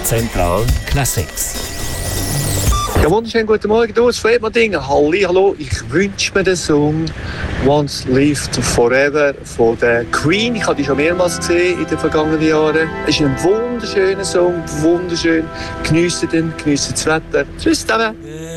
Zentral Classics. Ja, wunderschönen guten Morgen, du, es Fred Martin. Hallo, ich wünsche mir den Song «Once Lived Forever» von der Queen. Ich habe die schon mehrmals gesehen in den vergangenen Jahren. Es ist ein wunderschöner Song, wunderschön. Geniessen das Wetter. Tschüss zusammen.